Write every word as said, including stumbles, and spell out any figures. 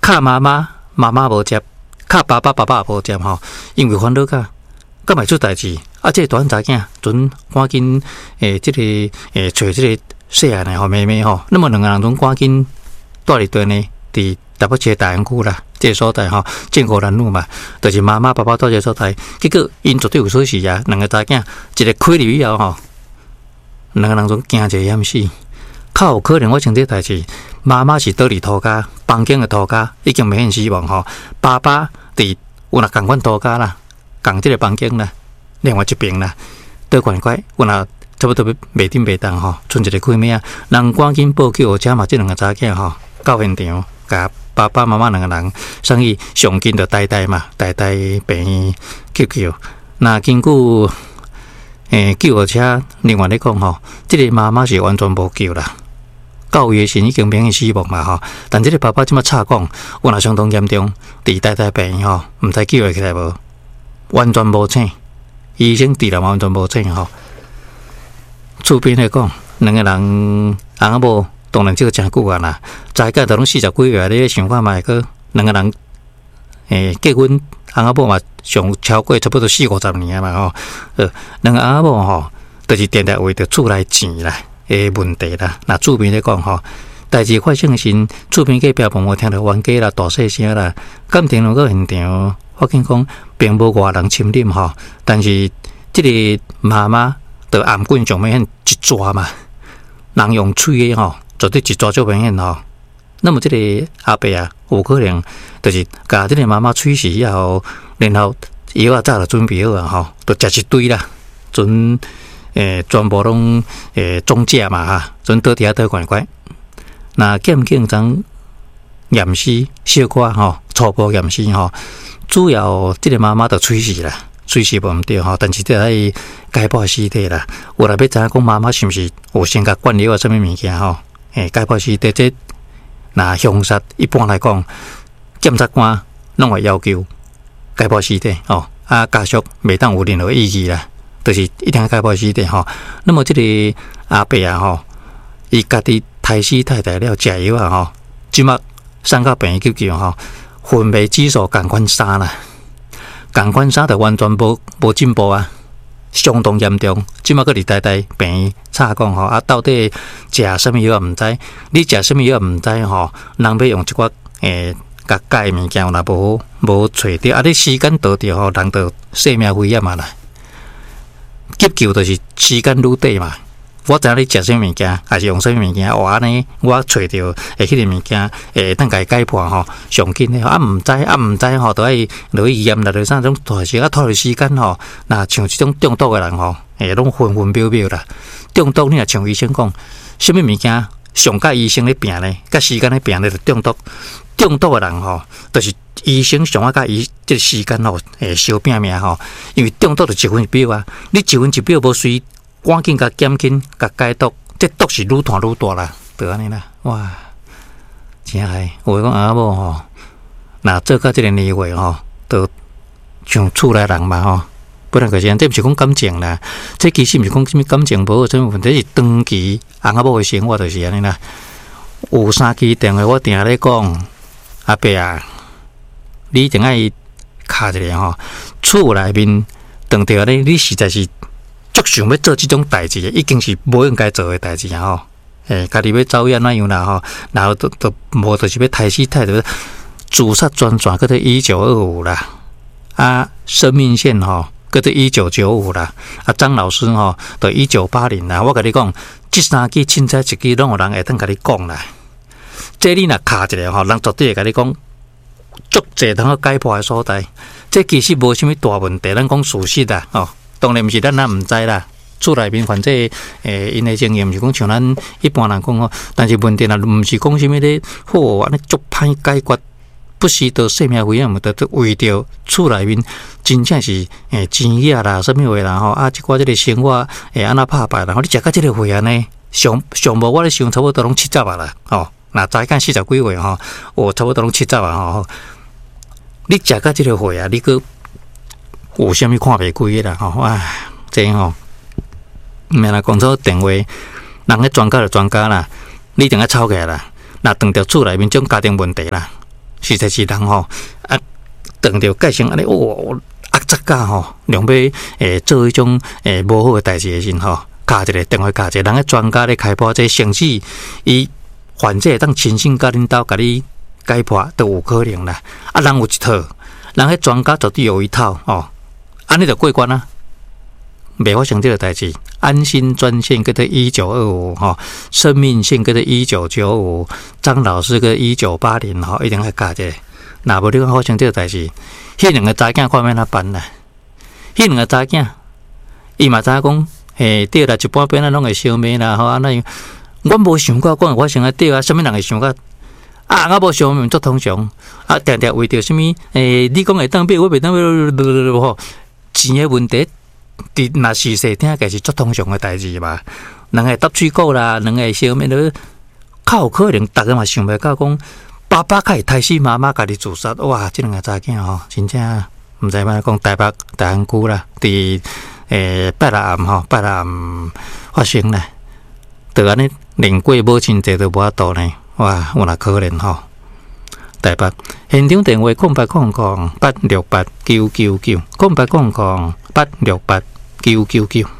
卡妈妈妈妈无接，卡爸爸爸爸无接吼，因为烦恼甲，甲袂出代志。啊，这大仔囝准赶紧诶，即、这个诶，找即个细汉诶吼妹妹吼，那么两个人总赶紧住伫对呢，伫台北市大安区啦，这个所在吼，建国南路嘛，就是妈妈爸爸住这个所在。结果因绝对有所事啊，两个仔囝一个开入以后吼，两个人总惊一险死。较有可能我像这代志，妈妈是倒伫涂骹，房间的涂骹已经没现希望吼，爸爸伫有若共款涂骹啦，共即个房间啦。另外一边啦，倒怪怪，有若差不多袂顶袂当吼，剩一个开咩啊？人赶紧报救，加嘛，即两个查囝吼到现场，甲爸爸妈妈两个人，所以上紧就呆呆嘛，呆呆病院救救。那经过诶救护车，另外咧讲吼，即、这个妈妈是完全无救啦，到月时已经免死亡嘛吼。但即个爸爸即么插讲，有若相当严重，伫呆呆病院吼，毋知救会起来无，完全无醒。医生治疗完全无醒吼。厝边来讲，两个人翁仔某当然这个真久啊啦，在家都拢四十几岁，你想看卖个两个人诶结婚，翁仔某嘛上超过差不多四五十年嘛吼。呃，两个翁仔某吼，就是定定为着厝内钱啦诶问题啦。那厝边来讲吼，代志发生时，厝边隔壁旁我听到冤家啦、大细声啦，感情落到现场。我跟讲，并无外人侵入吼，但是即个妈妈就颔棍上面一抓嘛，人用喙的吼，绝对一抓就明显吼。那么即个阿伯啊，有可能就是甲即个妈妈喙死以后，然后药啊早就准备好啊吼，就食一堆啦，准诶全部拢诶中假嘛哈，准倒伫遐倒乖乖。那检警长验尸小可吼，初步验尸吼。主要即个妈妈就吹死啦，吹死无毋对吼，但是这爱解剖尸体啦。有来要知影讲妈妈是毋是有先甲灌药啊？什么物件吼？诶，解剖尸体这那凶杀一般来讲，检察官拢会要求解剖尸体吼，啊家属袂当有任何异议啦，就是一定要解剖尸体吼。那么即个阿伯啊吼，伊家己胎死太太了食药啊吼，即马送到病院救救吼。分泌指数共款三啦，共款三就完全无无进步啊，相当严重。即马个伫呆呆病院查讲吼，啊到底食什么药也毋知，你食什么药也毋知吼，人要用一寡诶甲解物件若无无找着，啊你时间倒着吼，人就性命危险嘛啦。急救就是时间愈短嘛。我知影你食什么物件，还是用什么物件？哇安尼，我找着诶，迄个物件诶，当家解破吼，上紧诶。啊，毋知啊，毋知吼，都爱落去医院啦，落啥种拖时啊，拖着时间吼。那像即种中毒诶人吼，诶，拢昏昏渺渺啦。中毒你若像医生讲，什么物件上甲医生咧病咧，甲时间咧病咧就中毒。中毒诶人吼，就是医生上啊甲伊即个时间吼，诶，相拼命吼。因为中毒就一分一秒啊，你一分一秒无随。赶紧甲减轻，甲解毒，这毒是愈传愈大啦，就安尼啦。哇，真害！有讲阿某吼，那做到这个年岁吼，都像厝内人嘛吼，不能个这，这不是讲感情啦，这其实不是讲什么感情无什么问题，是长期阿某的生活就是安尼啦。有三支电话我定咧讲，阿伯啊，你一定爱卡一个吼，厝内面当着咧，你实在是。足想要做即种代志，已经是无应该做诶代志啊！吼，诶，家己要走样哪样啦？吼，然后都都无就是要抬死太多自杀专转，搁做一九二五啦，啊，生命线吼，搁做一九九五啦，啊，张老师吼，都一九八零啦。我甲你讲，即三支凊彩一支拢有人会当甲你讲啦。这你若卡一个吼，人绝对会甲你讲，足济通解破诶所在。这其实无啥物大问题，咱讲事实啦，吼。当然毋是咱也毋知啦，厝内面反正诶，因诶经验毋是讲像咱一般人讲吼，但是问题若毋是讲啥物咧，好安尼足歹解决，不是得性命危险，毋得为着厝内面真正是诶钱业啦，啥物话啦吼，啊，即寡即个生活诶安那拍败啦，吼，你食到即个岁安尼，上上无我咧想差不多拢七十啊啦，吼，若早间四十几岁吼，哦，差不多拢七十啊吼，你食到即个岁啊，你个。有啥物看袂开的啦吼，唉，这吼，毋免啦，讲做电话，人咧专家就专家啦，你一定要吵起来啦。若当着厝内面种家庭问题啦， 实在是人吼啊，等着改成安尼哦，压榨甲吼，两要诶做迄种诶无好诶代志诶时吼，敲一个电话，敲一个人诶专家咧开破，这甚至伊患者当亲身甲恁兜甲你解破都有可能啦。啊，人有一套，人迄专家绝对有一套哦，安尼就过关啦。袂发生这个代志，安心专线跟着一九二五哈，生命线跟着一九九五，张老师跟一九八零哈，一定要加者。若无你讲发生这个代志，迄两个查囝看免哪办啦？迄两个查囝，伊嘛知影讲，嘿对啦，一般边仔拢会烧灭啦，吼安尼。我无想过讲会发生啊对啊，啥物人会想到啊？我无想做通常啊，定定为着啥物？诶，你讲会当变，我袂当变，吼钱诶问题。伫若是细听，个是足通常诶代志嘛。人会搭水果啦，人会烧灭了，较有可能，逐个嘛想袂到讲，爸爸较会杀死妈妈，家己自杀。哇！即两个查囝吼，真正毋知要讲台北大安区啦，伫诶拜六暗吼，拜六暗发生啦，就安尼连过母亲节都无法度呢。哇！有若可能吼。台北现场电话空八空空八六八九九九空八空空八六八九九九。